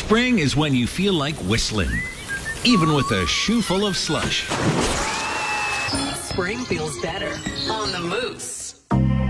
Spring is when you feel like whistling, even with a shoe full of slush. Spring feels better on the Moose.